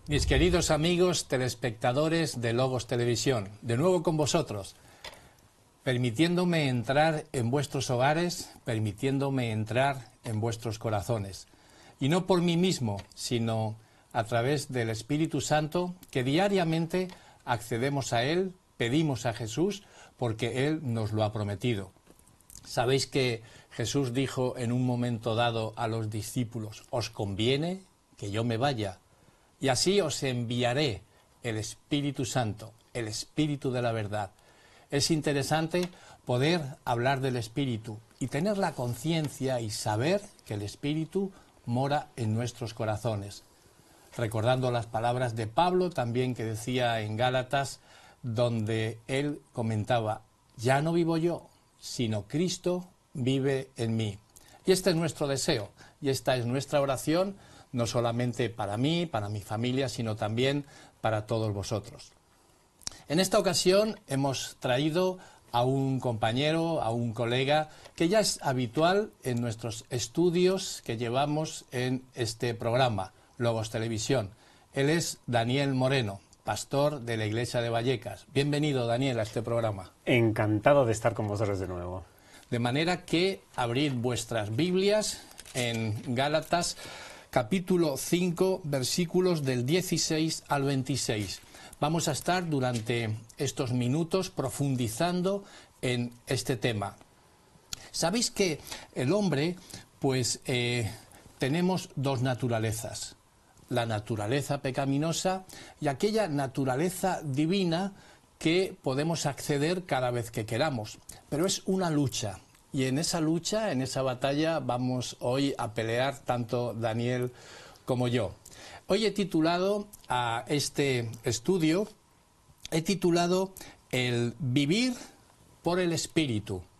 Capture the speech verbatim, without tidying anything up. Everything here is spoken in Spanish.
Mis queridos amigos telespectadores de Logos Televisión, de nuevo con vosotros, permitiéndome entrar en vuestros hogares, permitiéndome entrar en vuestros corazones. Y no por mí mismo, sino a través del Espíritu Santo, que diariamente accedemos a Él, pedimos a Jesús, porque Él nos lo ha prometido. Sabéis que Jesús dijo en un momento dado a los discípulos: os conviene que yo me vaya, y así os enviaré el Espíritu Santo, el Espíritu de la verdad. Es interesante poder hablar del Espíritu y tener la conciencia y saber que el Espíritu mora en nuestros corazones. Recordando las palabras de Pablo también, que decía en Gálatas, donde él comentaba: ya no vivo yo, sino Cristo vive en mí. Y este es nuestro deseo, y esta es nuestra oración, no solamente para mí, para mi familia, sino también para todos vosotros. En esta ocasión hemos traído a un compañero, a un colega, que ya es habitual en nuestros estudios que llevamos en este programa, Logos Televisión. Él es Daniel Moreno, pastor de la Iglesia de Vallecas. Bienvenido, Daniel, a este programa. Encantado de estar con vosotros de nuevo. De manera que abrid vuestras Biblias en Gálatas, capítulo cinco, versículos del dieciséis al veintiséis. Vamos a estar durante estos minutos profundizando en este tema. Sabéis que el hombre, pues, eh, tenemos dos naturalezas: la naturaleza pecaminosa y aquella naturaleza divina que podemos acceder cada vez que queramos. Pero es una lucha, y en esa lucha, en esa batalla, vamos hoy a pelear tanto Daniel como yo. Hoy he titulado a este estudio, he titulado el vivir por el Espíritu.